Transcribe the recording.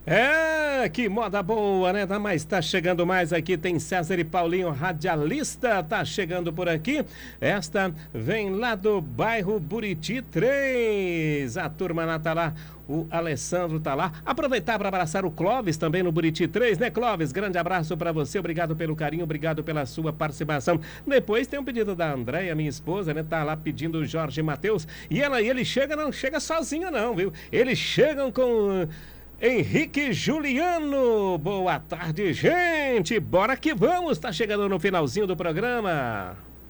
Que moda boa, né? Mas tá chegando mais aqui, tem César e Paulinho, radialista, tá chegando por aqui. Esta vem lá do bairro Buriti 3. A turma lá tá lá, o Alessandro tá lá. Aproveitar para abraçar o Clóvis também no Buriti 3, né, Clóvis? Grande abraço para você, obrigado pelo carinho, obrigado pela sua participação. Depois tem um pedido da Andréia, minha esposa, né? Tá lá pedindo o Jorge Mateus. E ele chega, não chega sozinho não, viu? Eles chegam com Henrique Juliano. Boa tarde, gente. Bora que vamos. Tá chegando no finalzinho do programa.